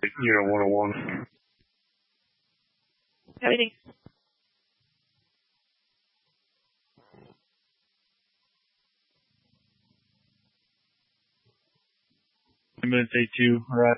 101. Everything. I'm going to say 2, right?